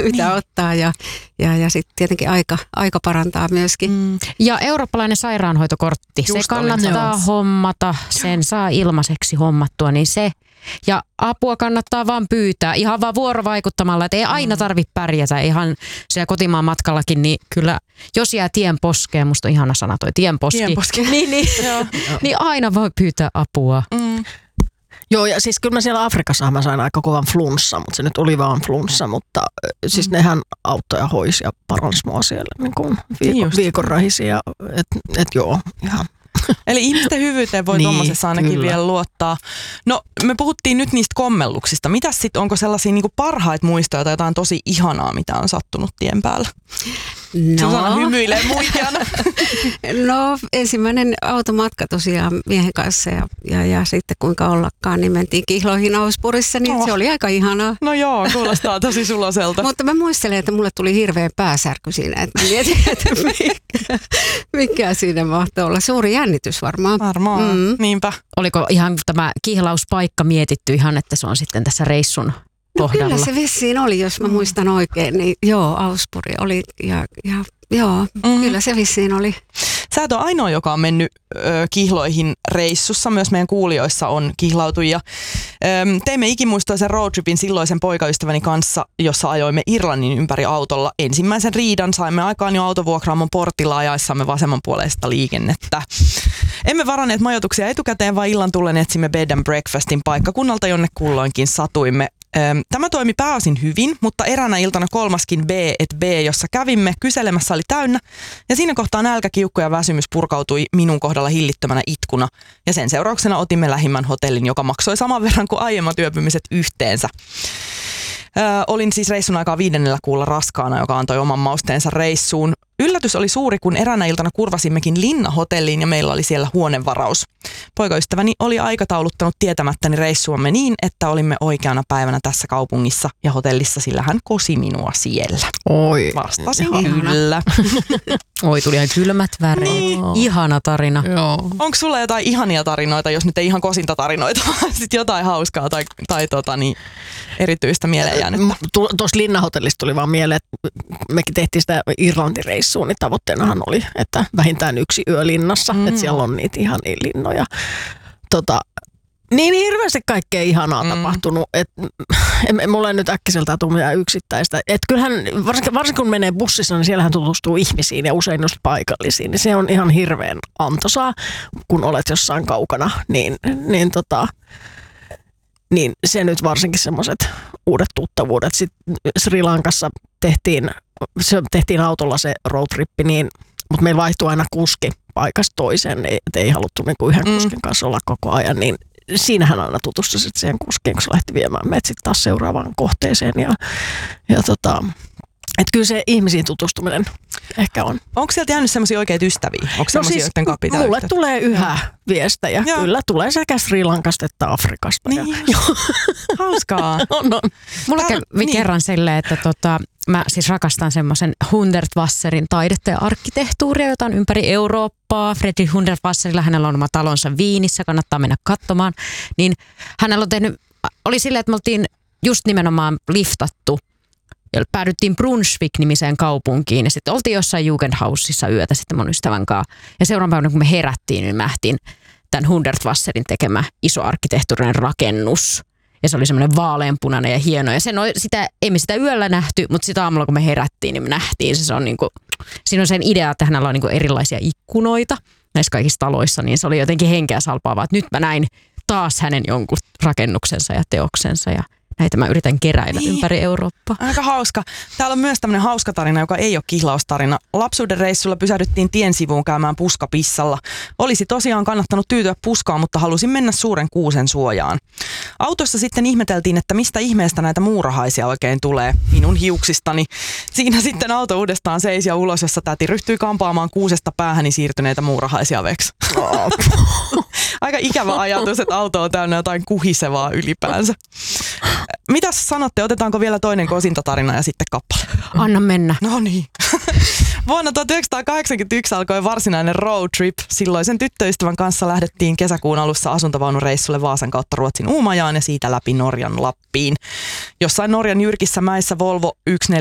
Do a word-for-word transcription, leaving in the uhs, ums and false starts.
mitä niin. ottaa ja, ja, ja sitten tietenkin aika, aika parantaa myöskin. Mm. Ja eurooppalainen sairaanhoitokortti, just se kannattaa olin, hommata, sen saa ilmaiseksi hommattua, niin se ja apua kannattaa vaan pyytää, ihan vaan vuorovaikuttamalla, että ei aina tarvitse pärjätä, ihan siellä kotimaan matkallakin, niin kyllä, jos jää tien poskeen, musta on ihana sana toi tienposki, tienposki. niin, niin, niin aina voi pyytää apua. Mm. Joo, ja siis kyllä mä siellä Afrikassa mä sain aika kovan flunssa, mutta se nyt oli vaan flunssa, mutta siis mm. nehän auttoi ja hoisi ja paransi mua siellä niin kuin viikon, viikonrahisia, että et joo, ihan. Eli ihmisten hyvyyteen voi niin, tommosessa ainakin kyllä. vielä luottaa. No me puhuttiin nyt niistä kommelluksista. Mitäs sitten, onko sellaisia niinku parhaita muistoja tai jotain tosi ihanaa, mitä on sattunut tien päällä? No. Susanna hymyilee muikana. No ensimmäinen automatka tosiaan miehen kanssa ja, ja, ja sitten kuinka ollakaan, niin mentiin kihloihin Auspurissa, niin oh. se oli aika ihanaa. No joo, kuulostaa tosi suloselta. Mutta mä muistelen, että mulle tuli hirveä pääsärky siinä, että mietin, että mikä, mikä siinä mahtoi olla. Suuri jännitys varmaan. Varmaan, mm. niinpä. Oliko ihan tämä kihlauspaikka mietitty ihan, että se on sitten tässä reissun kohdalla? No kyllä se vissiin oli, jos mä muistan oikein, niin joo, Auspuri oli ja, ja joo, mm. kyllä se vissiin oli. Sä et ole ainoa, joka on mennyt ö, kihloihin reissussa. Myös meidän kuulijoissa on kihlautujia. Ö, teimme ikimuistoisen roadtripin silloisen poikaystäväni kanssa, jossa ajoimme Irlannin ympäri autolla. Ensimmäisen riidan saimme aikaan jo autovuokraamon portilla ajaessamme vasemmanpuoleista liikennettä. Emme varanneet majoituksia etukäteen, vaan illan tullen etsimme bed and breakfastin paikkakunnalta, jonne kulloinkin satuimme. Tämä toimi pääosin hyvin, mutta eräänä iltana kolmaskin B et B, jossa kävimme kyselemässä, oli täynnä. Ja siinä kohtaa nälkä, kiukku ja väsymys purkautui minun kohdalla hillittömänä itkuna. Ja sen seurauksena otimme lähimmän hotellin, joka maksoi saman verran kuin aiemmat yöpymiset yhteensä. Ö, olin siis reissun aikaa viidennellä kuulla raskaana, joka antoi oman mausteensa reissuun. Yllätys oli suuri, kun eräänä iltana kurvasimmekin Linna-hotelliin ja meillä oli siellä huonevaraus. Poikaystäväni oli aikatauluttanut tietämättäni reissuamme niin, että olimme oikeana päivänä tässä kaupungissa ja hotellissa, sillä hän kosi minua siellä. Oi. Vastasin kyllä. Oi, tuli ihan kylmät väreet. Niin. Ihana tarina. Onko sulla jotain ihania tarinoita, jos nyt ei ihan kosinta tarinoita, vaan sitten jotain hauskaa tai, tai tota, niin, erityistä mieleen jäänyttä? Tuossa Linna-hotellista tuli vaan mieleen, että mekin tehtiin sitä Irlanti-reissua, niin tavoitteenahan oli, että vähintään yksi yö linnassa, mm. että siellä on niitä ihania linnoja. Tota, niin hirveästi kaikkea ihanaa mm. tapahtunut, että mulla ei nyt äkkiseltään tule mitään yksittäistä. Että kyllähän, varsinkin, varsinkin kun menee bussissa, niin siellähän tutustuu ihmisiin ja usein just paikallisiin, niin se on ihan hirveän antoisaa, kun olet jossain kaukana, niin, niin tota... Niin se nyt varsinkin semmoiset uudet tuttavuudet. Sitten Sri Lankassa tehtiin, se tehtiin autolla se roadtrippi, niin, mutta meillä vaihtui aina kuski paikasta toiseen, niin ei haluttu niin kuin yhden mm. kuskin kanssa olla koko ajan. Niin siinähän aina tutustui sitten siihen kuskiin, kun se lähti viemään meidät sitten taas seuraavaan kohteeseen. Ja, ja tota, että kyllä se ihmisiin tutustuminen ehkä on. Onko sieltä jäänyt semmoisia oikeita ystäviä? Onko no semmoisia, siis, joiden kanssa pitää mulle yhteyttä? tulee yhä viestejä. Joo. Kyllä tulee sekä Sri Lankasta että Afrikasta. Niin. Ja, hauskaa. on, on. Mulla kävi niin. kerran silleen, että tota, mä siis rakastan semmoisen Hundertwasserin taidetta ja arkkitehtuuria, jota on ympäri Eurooppaa. Friedrich Hundertwasserilla, hänellä on oma talonsa Viinissä, kannattaa mennä katsomaan. Niin hänellä on tehnyt, oli silleen, että me oltiin just nimenomaan liftattu. Ja päädyttiin Brunswick-nimiseen kaupunkiin ja sitten oltiin jossain Jugendhausissa yötä sitten mun ystävän kanssa. Ja seuraavan päivänä kun me herättiin, niin me nähtiin tämän Hundertwasserin tekemä iso arkkitehtuurinen rakennus. Ja se oli semmoinen vaaleanpunainen ja hieno. Ja sen, sitä, ei me sitä yöllä nähty, mutta sitä aamulla kun me herättiin, niin me nähtiin. Se, se on niinku, siinä on sen idea, että hänellä on niinku erilaisia ikkunoita näissä kaikissa taloissa. Niin se oli jotenkin henkeä salpaavaa, että nyt mä näin taas hänen jonkun rakennuksensa ja teoksensa ja näitä mä yritän keräillä niin. ympäri Eurooppaa. Aika hauska. Täällä on myös tämmöinen hauska tarina, joka ei ole kihlaustarina. Lapsuuden reissulla pysähdyttiin tien sivuun käymään puskapissalla. Olisi tosiaan kannattanut tyytyä puskaan, mutta halusin mennä suuren kuusen suojaan. Autossa sitten ihmeteltiin, että mistä ihmeestä näitä muurahaisia oikein tulee. Minun hiuksistani. Siinä sitten auto uudestaan seisi ja ulos, jossa täti ryhtyi kampaamaan kuusesta päähäni siirtyneitä muurahaisia veksi. Aika ikävä ajatus, että auto on täynnä jotain kuhisevaa ylipäänsä. Mitäs sanotte, otetaanko vielä toinen kosintatarina ja sitten kappale? Anna mennä. No niin. Vuonna tuhatyhdeksänsataakahdeksankymmentäyksi alkoi varsinainen road trip. Silloisen tyttöystävän kanssa lähdettiin kesäkuun alussa asuntavaunureissulle Vaasan kautta Ruotsin Uumajaan ja siitä läpi Norjan Lappiin. Jossain Norjan jyrkissä mäissä Volvo yksi neljä